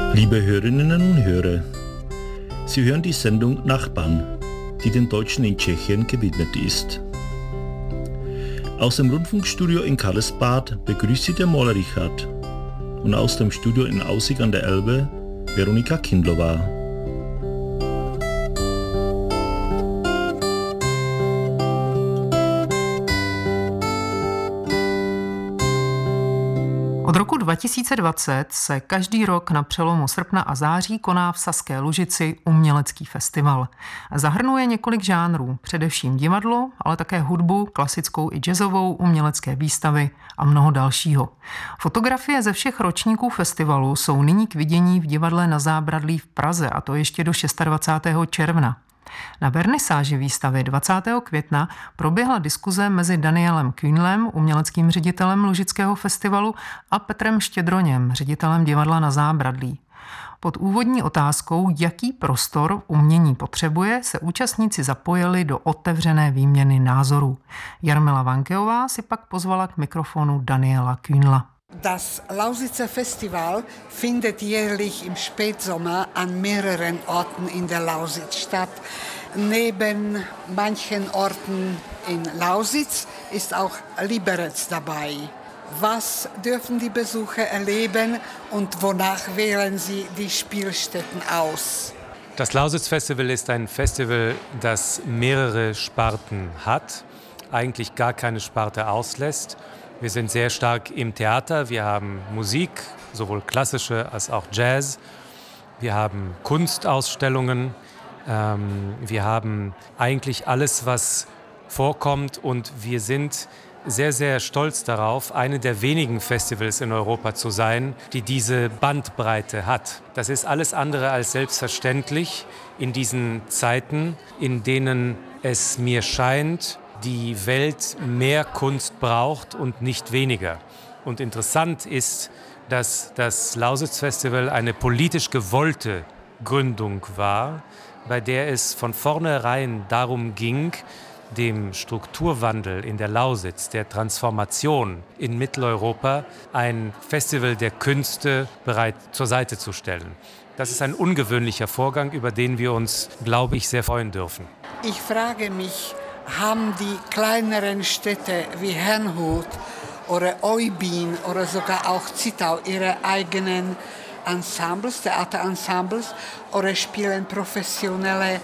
Liebe Hörerinnen und Hörer, Sie hören die Sendung Nachbarn, die den Deutschen in Tschechien gewidmet ist. Aus dem Rundfunkstudio in Karlsbad begrüßt Sie der Moller Richard und aus dem Studio in Aussig an der Elbe Veronika Kindlova. Od roku 2020 se každý rok na přelomu srpna a září koná v Saské Lužici umělecký festival. Zahrnuje několik žánrů, především divadlo, ale také hudbu, klasickou i jazzovou, umělecké výstavy a mnoho dalšího. Fotografie ze všech ročníků festivalu jsou nyní k vidění v divadle Na Zábradlí v Praze, a to ještě do 26. června. Na vernisáži výstavy 20. května proběhla diskuze mezi Danielem Kühnlem, uměleckým ředitelem Lužického festivalu, a Petrem Štědroněm, ředitelem divadla Na Zábradlí. Pod úvodní otázkou, jaký prostor umění potřebuje, se účastníci zapojili do otevřené výměny názorů. Jarmila Vankeová si pak pozvala k mikrofonu Daniela Kühnla. Das Lausitzer Festival findet jährlich im Spätsommer an mehreren Orten in der Lausitz statt. Neben manchen Orten in Lausitz ist auch Liberec dabei. Was dürfen die Besucher erleben und wonach wählen sie die Spielstätten aus? Das Lausitz-Festival ist ein Festival, das mehrere Sparten hat, eigentlich gar keine Sparte auslässt. Wir sind sehr stark im Theater, wir haben Musik, sowohl klassische als auch Jazz. Wir haben Kunstausstellungen, wir haben eigentlich alles, was vorkommt, und wir sind sehr, sehr stolz darauf, eine der wenigen Festivals in Europa zu sein, die diese Bandbreite hat. Das ist alles andere als selbstverständlich in diesen Zeiten, in denen es mir scheint, die Welt mehr Kunst braucht und nicht weniger. Und interessant ist, dass das Lausitz-Festival eine politisch gewollte Gründung war, bei der es von vornherein darum ging, dem Strukturwandel in der Lausitz, der Transformation in Mitteleuropa, ein Festival der Künste bereit zur Seite zu stellen. Das ist ein ungewöhnlicher Vorgang, über den wir uns, glaube ich, sehr freuen dürfen. Ich frage mich, haben die kleineren Städte wie Herrnhut oder Oybin oder sogar auch Zittau ihre eigenen Ensembles, Theaterensembles, oder spielen Professionelle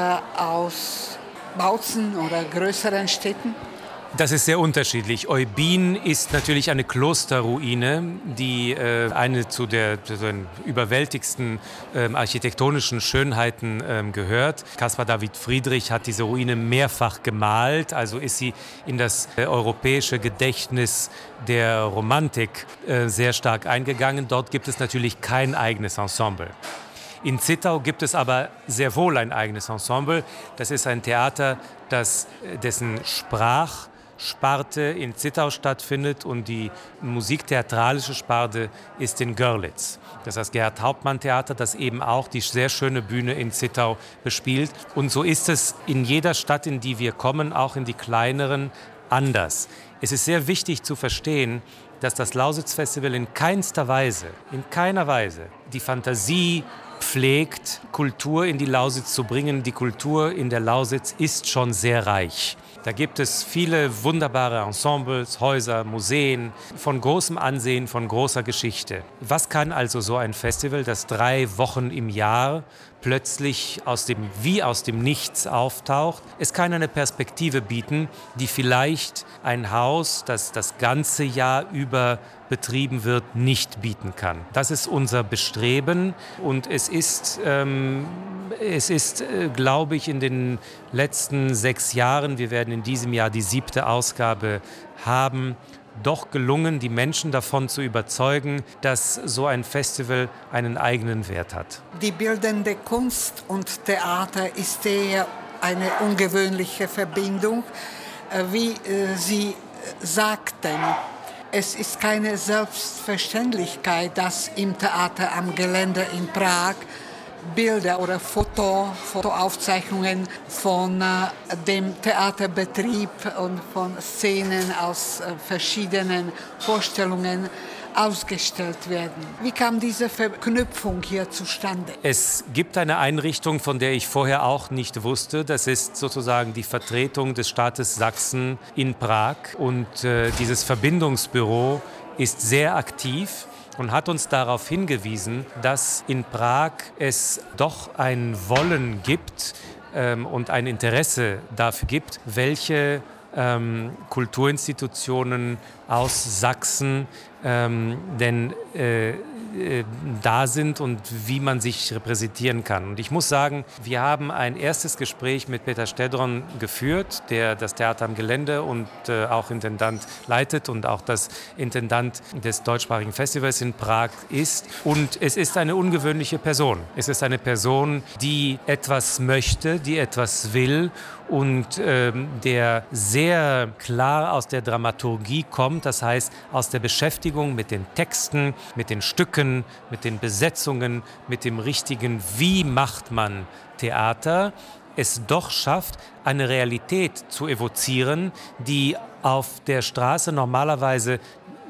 aus Bautzen oder größeren Städten? Das ist sehr unterschiedlich. Oybin ist natürlich eine Klosterruine, die eine zu den überwältigsten architektonischen Schönheiten gehört. Caspar David Friedrich hat diese Ruine mehrfach gemalt, also ist sie in das europäische Gedächtnis der Romantik sehr stark eingegangen. Dort gibt es natürlich kein eigenes Ensemble. In Zittau gibt es aber sehr wohl ein eigenes Ensemble. Das ist ein Theater, dessen Sprachsparte in Zittau stattfindet, und die musiktheatralische Sparte ist in Görlitz. Das ist das Gerhard-Hauptmann-Theater, das eben auch die sehr schöne Bühne in Zittau bespielt. Und so ist es in jeder Stadt, in die wir kommen, auch in die kleineren, anders. Es ist sehr wichtig zu verstehen, dass das Lausitz-Festival in keiner Weise die Fantasie pflegt, Kultur in die Lausitz zu bringen. Die Kultur in der Lausitz ist schon sehr reich. Da gibt es viele wunderbare Ensembles, Häuser, Museen von großem Ansehen, von großer Geschichte. Was kann also so ein Festival, das 3 Wochen im Jahr plötzlich aus dem Nichts auftaucht? Es kann eine Perspektive bieten, die vielleicht ein Haus, das das ganze Jahr über betrieben wird, nicht bieten kann. Das ist unser Bestreben, und es ist, glaube ich, in den letzten 6 Jahren, wir werden in diesem Jahr die 7. Ausgabe haben, doch gelungen, die Menschen davon zu überzeugen, dass so ein Festival einen eigenen Wert hat. Die bildende Kunst und Theater ist eher eine ungewöhnliche Verbindung. Wie Sie sagten, es ist keine Selbstverständlichkeit, dass im Theater am Gelände in Prag Bilder oder Fotoaufzeichnungen von dem Theaterbetrieb und von Szenen aus verschiedenen Vorstellungen ausgestellt werden. Wie kam diese Verknüpfung hier zustande? Es gibt eine Einrichtung, von der ich vorher auch nicht wusste. Das ist sozusagen die Vertretung des Staates Sachsen in Prag. Und dieses Verbindungsbüro ist sehr aktiv und hat uns darauf hingewiesen, dass in Prag es doch ein Wollen gibt und ein Interesse dafür gibt, welche Kulturinstitutionen aus Sachsen denn da sind und wie man sich repräsentieren kann. Und ich muss sagen, wir haben ein erstes Gespräch mit Peter Štedron geführt, der das Theater am Gelände und auch Intendant leitet und auch das Intendant des deutschsprachigen Festivals in Prag ist. Und es ist eine ungewöhnliche Person. Es ist eine Person, die etwas möchte, die etwas will und der sehr klar aus der Dramaturgie kommt, das heißt aus der Beschäftigung mit den Texten, mit den Stücken, mit den Besetzungen, mit dem richtigen, wie macht man Theater, es doch schafft, eine Realität zu evozieren, die auf der Straße normalerweise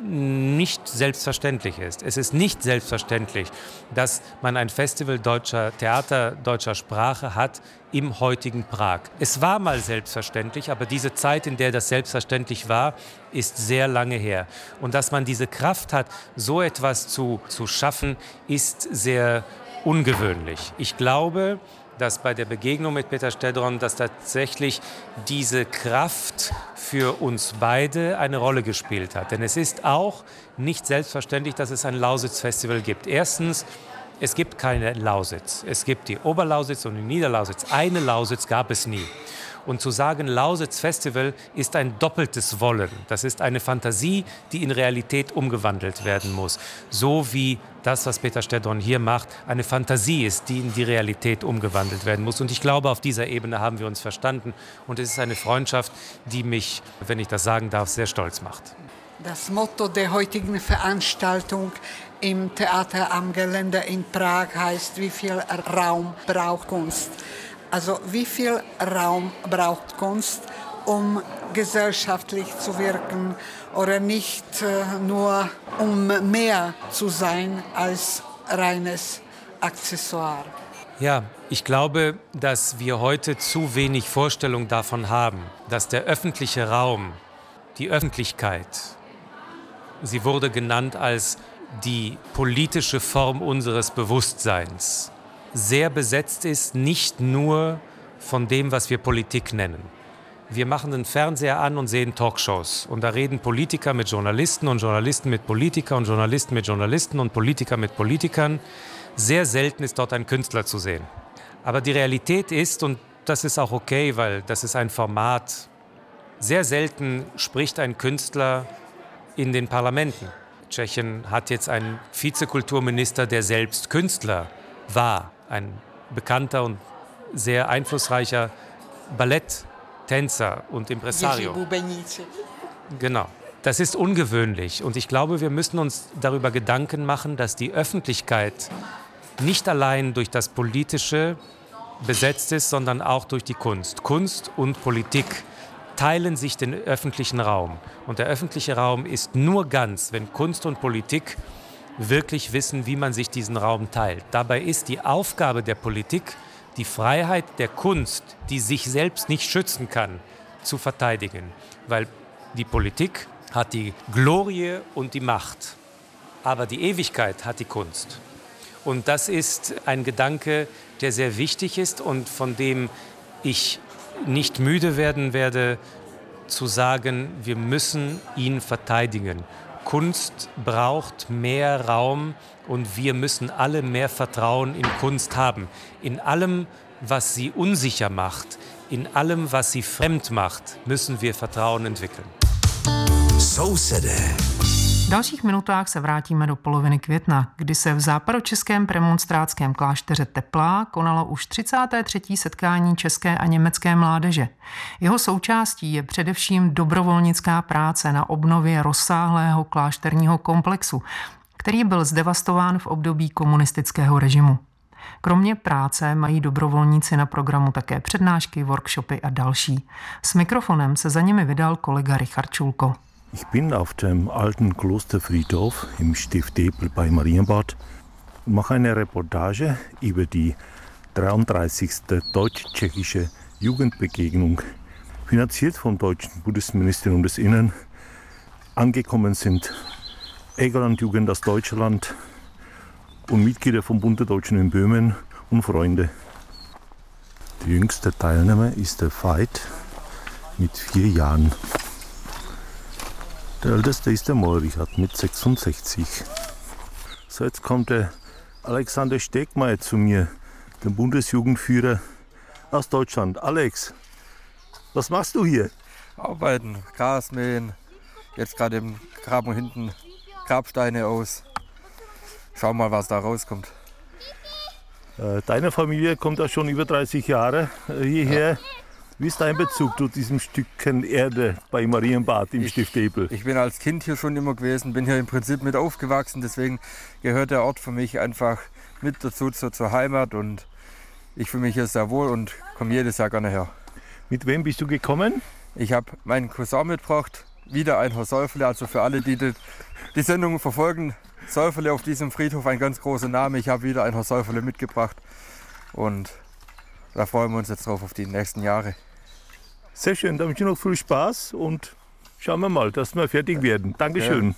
nicht selbstverständlich ist. Es ist nicht selbstverständlich, dass man ein Festival deutscher Theater, deutscher Sprache hat im heutigen Prag. Es war mal selbstverständlich, aber diese Zeit, in der das selbstverständlich war, ist sehr lange her. Und dass man diese Kraft hat, so etwas zu schaffen, ist sehr ungewöhnlich. Ich glaube, dass bei der Begegnung mit Peter Štedron, dass tatsächlich diese Kraft für uns beide eine Rolle gespielt hat. Denn es ist auch nicht selbstverständlich, dass es ein Lausitz-Festival gibt. Erstens, es gibt keine Lausitz. Es gibt die Oberlausitz und die Niederlausitz. Eine Lausitz gab es nie. Und zu sagen, Lausitz-Festival ist ein doppeltes Wollen. Das ist eine Fantasie, die in Realität umgewandelt werden muss. So wie das, was Peter Štedron hier macht, eine Fantasie ist, die in die Realität umgewandelt werden muss. Und ich glaube, auf dieser Ebene haben wir uns verstanden. Und es ist eine Freundschaft, die mich, wenn ich das sagen darf, sehr stolz macht. Das Motto der heutigen Veranstaltung im Theater am Gelände in Prag heißt, wie viel Raum braucht Kunst? Also wie viel Raum braucht Kunst, um gesellschaftlich zu wirken oder nicht nur um mehr zu sein als reines Accessoire? Ja, ich glaube, dass wir heute zu wenig Vorstellung davon haben, dass der öffentliche Raum, die Öffentlichkeit, sie wurde genannt als die politische Form unseres Bewusstseins, sehr besetzt ist, nicht nur von dem, was wir Politik nennen. Wir machen den Fernseher an und sehen Talkshows. Und da reden Politiker mit Journalisten und Journalisten mit Politikern und Journalisten mit Journalisten und Politiker mit Politikern. Sehr selten ist dort ein Künstler zu sehen. Aber die Realität ist, und das ist auch okay, weil das ist ein Format, sehr selten spricht ein Künstler in den Parlamenten. Tschechien hat jetzt einen Vizekulturminister, der selbst Künstler war. Ein bekannter und sehr einflussreicher Balletttänzer und Impresario. Genau. Das ist ungewöhnlich und ich glaube, wir müssen uns darüber Gedanken machen, dass die Öffentlichkeit nicht allein durch das Politische besetzt ist, sondern auch durch die Kunst. Kunst und Politik teilen sich den öffentlichen Raum. Und der öffentliche Raum ist nur ganz, wenn Kunst und Politik wirklich wissen, wie man sich diesen Raum teilt. Dabei ist die Aufgabe der Politik, die Freiheit der Kunst, die sich selbst nicht schützen kann, zu verteidigen. Weil die Politik hat die Glorie und die Macht, aber die Ewigkeit hat die Kunst. Und das ist ein Gedanke, der sehr wichtig ist und von dem ich nicht müde werden werde, zu sagen, wir müssen ihn verteidigen. Kunst braucht mehr Raum und wir müssen alle mehr Vertrauen in Kunst haben. In allem, was sie unsicher macht, in allem, was sie fremd macht, müssen wir Vertrauen entwickeln. V dalších minutách se vrátíme do poloviny května, kdy se v západočeském premonstrátském klášteře Teplá konalo už 33. setkání české a německé mládeže. Jeho součástí je především dobrovolnická práce na obnově rozsáhlého klášterního komplexu, který byl zdevastován v období komunistického režimu. Kromě práce mají dobrovolníci na programu také přednášky, workshopy a další. S mikrofonem se za nimi vydal kolega Richard Čulko. Ich bin auf dem alten Klosterfriedhof im Stift Depel bei Marienbad und mache eine Reportage über die 33. deutsch-tschechische Jugendbegegnung, finanziert vom deutschen Bundesministerium des Innern. Angekommen sind Egerland-Jugend aus Deutschland und Mitglieder vom Bund der Deutschen in Böhmen und Freunde. Der jüngste Teilnehmer ist der Veit mit 4 Jahren. Der älteste ist der Moll-Richard mit 66. So, jetzt kommt der Alexander Stegmaier zu mir, der Bundesjugendführer aus Deutschland. Alex, was machst du hier? Arbeiten, Gras mähen. Jetzt gerade im Graben hinten Grabsteine aus. Schau mal, was da rauskommt. Deine Familie kommt ja schon über 30 Jahre hierher. Ja. Wie ist dein Bezug zu diesem Stückchen Erde bei Marienbad im Stift Depel? Ich bin als Kind hier schon immer gewesen, bin hier im Prinzip mit aufgewachsen. Deswegen gehört der Ort für mich einfach mit dazu, zur Heimat. Und ich fühle mich hier sehr wohl und komme jedes Jahr gerne her. Mit wem bist du gekommen? Ich habe meinen Cousin mitgebracht, wieder ein Herr Säuferle. Also für alle, die die Sendung verfolgen, Säuferle auf diesem Friedhof, ein ganz großer Name. Ich habe wieder ein Herr Säuferle mitgebracht und da freuen wir uns jetzt drauf auf die nächsten Jahre. Sehr schön, dann wünsche ich noch viel Spaß und schauen wir mal, dass wir fertig werden. Dankeschön. Ja.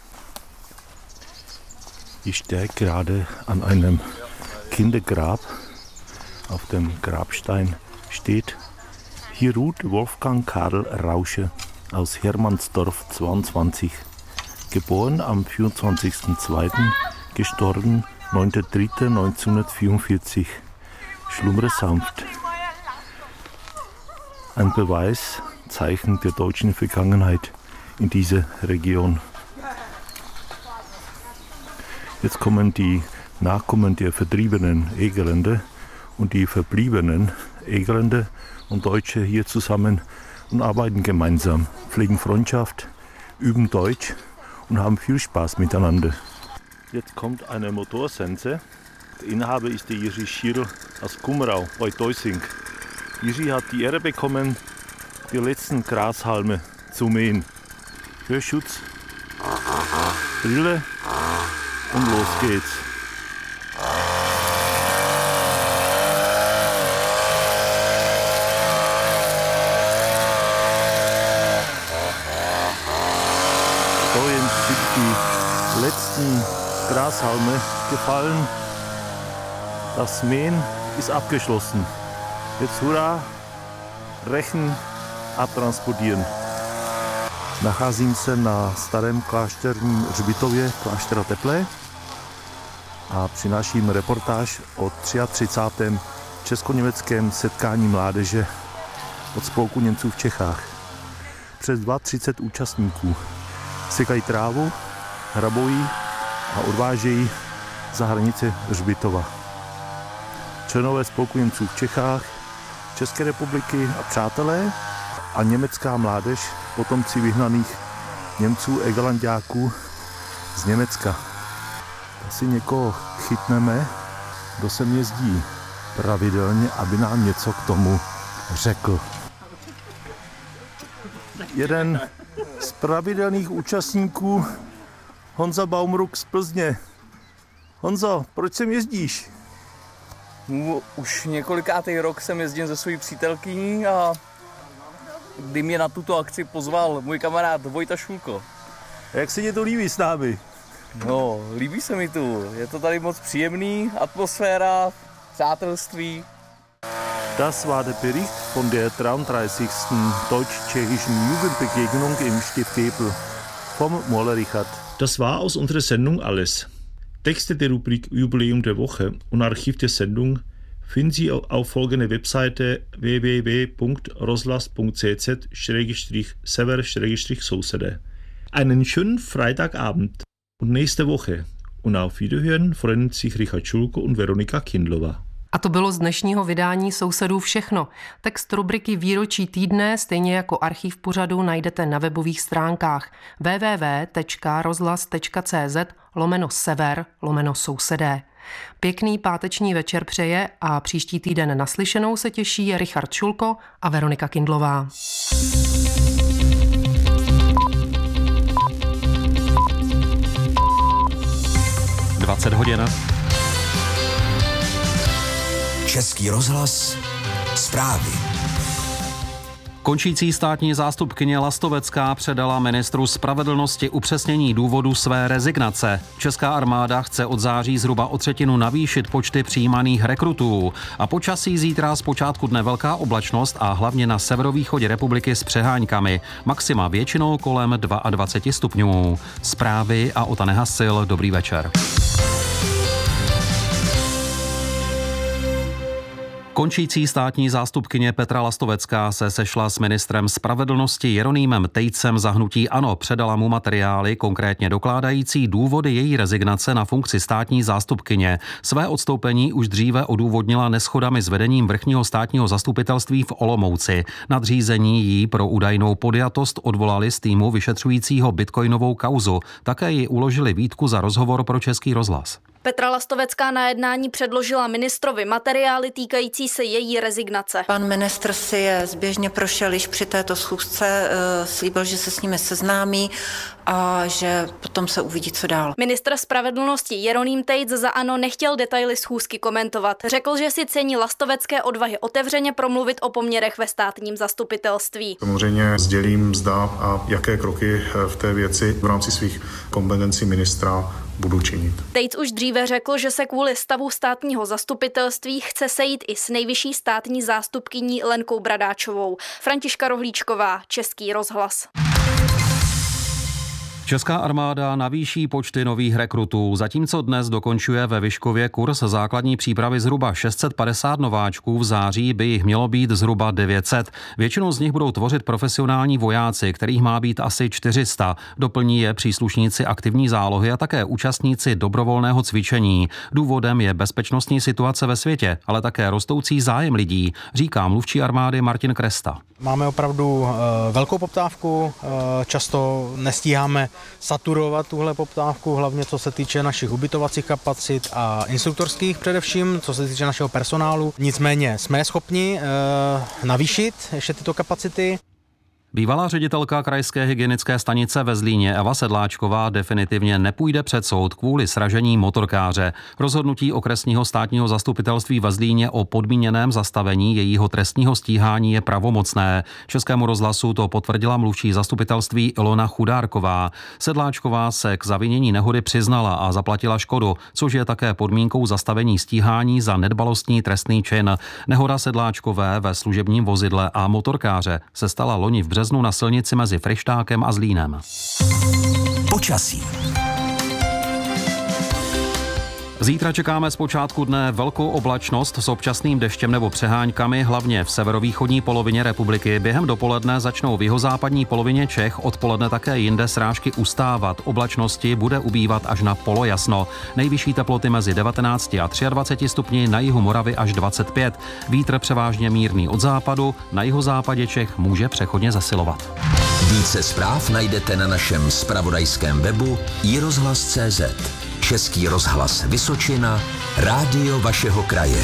Ich stehe gerade an einem Kindergrab. Auf dem Grabstein steht: Hier ruht Wolfgang Karl Rausche aus Hermannsdorf 22. Geboren am 24.02., gestorben 9.03.1944. Schlummere sanft. Ein Beweis, Zeichen der deutschen Vergangenheit in dieser Region. Jetzt kommen die Nachkommen der vertriebenen Egerländer und die verbliebenen Egerländer und Deutsche hier zusammen und arbeiten gemeinsam, pflegen Freundschaft, üben Deutsch und haben viel Spaß miteinander. Jetzt kommt eine Motorsense. Der Inhaber ist der Jiří Schirl aus Kummerau bei Deusing. Jiří hat die Ehre bekommen, die letzten Grashalme zu mähen. Hörschutz, Brille und los geht's. So, jetzt sind die letzten Grashalme gefallen. Das Mähen ist abgeschlossen. Jetzt hurra, rechen a transportieren. Nacházím se na starém klášterním hřbitově kláštera Teplé a přináším reportáž o 33. česko-německém setkání mládeže od Spolku Němců v Čechách. Přes 32 účastníků sekají trávu, hrabojí a odvážejí za hranice hřbitova. Členové Spolku Němců v Čechách, České republiky a přátelé a německá mládež, potomci vyhnaných Němců, egerlanďáků z Německa. Asi někoho chytneme, kdo sem jezdí pravidelně, aby nám něco k tomu řekl. Jeden z pravidelných účastníků, Honza Baumruck z Plzně. Honzo, proč sem jezdíš? Už několikátý rok jsem jezdím se svojí přítelkyní a kdy mě na tuto akci pozval můj kamarád Vojta Šulko. A jak se ti to líbí s námi? No, líbí se mi tu. Je to tady moc příjemný, atmosféra, přátelství. Das war der Bericht von der 33. deutsch-tschechischen Jugendbegegnung im Stift Depel vom Moll-Richard. Das war aus unserer Sendung alles. Texte der Rubrik Jubiläum der Woche und Archiv der Sendung finden Sie auf folgender Webseite www.roslas.cz/sever/sousede. Einen schönen Freitagabend und nächste Woche. Und auf Wiederhören freuen sich Richard Schulko und Veronika Kindlová. A to bylo z dnešního vydání Sousedů všechno. Text rubriky Výročí týdne, stejně jako archiv pořadu, najdete na webových stránkách www.rozhlas.cz/sever/sousedé. Pěkný páteční večer přeje a příští týden naslyšenou se těší Richard Šulko a Veronika Kindlová. 20 hodin. Český rozhlas, zprávy. Končící státní zástupkyně Lastovecká předala ministru spravedlnosti upřesnění důvodu své rezignace. Česká armáda chce od září zhruba o 1/3 navýšit počty přijímaných rekrutů. A počasí zítra zpočátku dne velká oblačnost a hlavně na severovýchodě republiky s přeháňkami. Maxima většinou kolem 22 stupňů. Zprávy a Ota Nehasil, dobrý večer. Končící státní zástupkyně Petra Lastovecká se sešla s ministrem spravedlnosti Jeronýmem Tejcem za hnutí ANO. Předala mu materiály, konkrétně dokládající důvody její rezignace na funkci státní zástupkyně. Své odstoupení už dříve odůvodnila neschodami s vedením vrchního státního zastupitelství v Olomouci. Nadřízení jí pro údajnou podjatost odvolali z týmu vyšetřujícího bitcoinovou kauzu. Také ji uložili výtku za rozhovor pro Český rozhlas. Petra Lastovecká na jednání předložila ministrovi materiály týkající se její rezignace. Pan ministr si je zběžně prošel již při této schůzce, slíbil, že se s nimi seznámí a že potom se uvidí, co dál. Ministr spravedlnosti Jeroným Tejc za ANO nechtěl detaily schůzky komentovat. Řekl, že si cení Lastovecké odvahy otevřeně promluvit o poměrech ve státním zastupitelství. Samozřejmě sdělím, zda a jaké kroky v té věci v rámci svých kompetencí ministra budu činit. Tejc už dříve řekl, že se kvůli stavu státního zastupitelství chce sejít i s nejvyšší státní zástupkyní Lenkou Bradáčovou. Františka Rohlíčková, Český rozhlas. Česká armáda navýší počty nových rekrutů. Zatímco dnes dokončuje ve Vyškově kurz základní přípravy zhruba 650 nováčků, v září by jich mělo být zhruba 900. Většinou z nich budou tvořit profesionální vojáci, kterých má být asi 400. Doplní je příslušníci aktivní zálohy a také účastníci dobrovolného cvičení. Důvodem je bezpečnostní situace ve světě, ale také rostoucí zájem lidí, říká mluvčí armády Martin Kresta. Máme opravdu velkou poptávku, často nestíháme saturovat tuhle poptávku, hlavně co se týče našich ubytovacích kapacit a instruktorských především, co se týče našeho personálu. Nicméně jsme schopni navýšit ještě tyto kapacity. Bývalá ředitelka krajské hygienické stanice ve Zlíně Eva Sedláčková definitivně nepůjde před soud kvůli sražení motorkáře. Rozhodnutí okresního státního zastupitelství ve Zlíně o podmíněném zastavení jejího trestního stíhání je pravomocné. Českému rozhlasu to potvrdila mluvčí zastupitelství Ilona Chudárková. Sedláčková se k zavinění nehody přiznala a zaplatila škodu, což je také podmínkou zastavení stíhání za nedbalostní trestný čin. Nehoda Sedláčkové ve služebním vozidle a motorkáře se stala loni v březnu na silnici mezi Fryštákem a Zlínem. Počasí. Zítra čekáme z počátku dne velkou oblačnost s občasným deštěm nebo přeháňkami, hlavně v severovýchodní polovině republiky. Během dopoledne začnou v jihozápadní polovině Čech, odpoledne také jinde srážky ustávat. Oblačnosti bude ubývat až na polojasno. Nejvyšší teploty mezi 19 a 23 stupni, na jihu Moravy až 25. Vítr převážně mírný od západu, na jihozápadě Čech může přechodně zesilovat. Více zpráv najdete na našem zpravodajském webu iRozhlas.cz. Český rozhlas Vysočina, rádio vašeho kraje.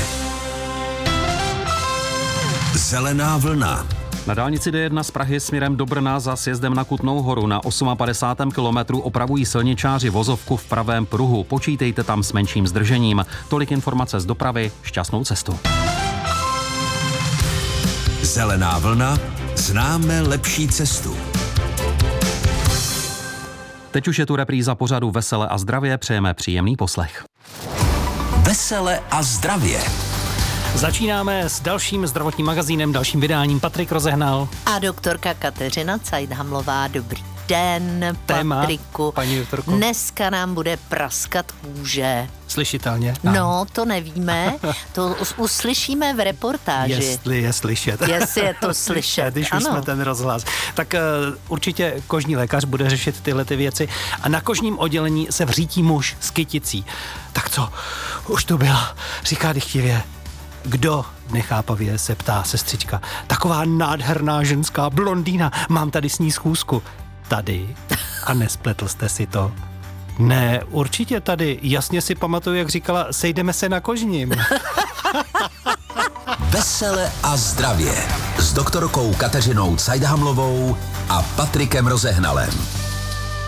Zelená vlna. Na dálnici D1 z Prahy směrem do Brna za sjezdem na Kutnou Horu na 58. kilometru opravují silničáři vozovku v pravém pruhu. Počítejte tam s menším zdržením. Tolik informace z dopravy, šťastnou cestu. Zelená vlna, známe lepší cestu. Teď už je tu repríza pořadu Vesele a zdravě, přejeme příjemný poslech. Vesele a zdravě. Začínáme s dalším zdravotním magazínem, dalším vydáním. Patrik Rozehnal. A doktorka Kateřina Cajdhamlová. Dobrý den, Téma, Patriku. Paní doktorko. Dneska nám bude praskat kůže. Slyšitelně? No, to nevíme. To uslyšíme v reportáži. Jestli je slyšet. Jestli je to slyšet, Když ano. už jsme ten rozhlas. Tak určitě kožní lékař bude řešit tyhle ty věci. A na kožním oddělení se vřítí muž s kyticí. Tak co? Už to byla, říká dychtivě. Kdo? Nechápavě se ptá sestřička. Taková nádherná ženská blondýna. Mám tady s ní schůzku. Tady? A nespletl jste si to? Ne, určitě tady. Jasně si pamatuju, jak říkala, sejdeme se na kožním. Vesele a zdravě s doktorkou Kateřinou Cajdhamlovou a Patrikem Rozehnalem.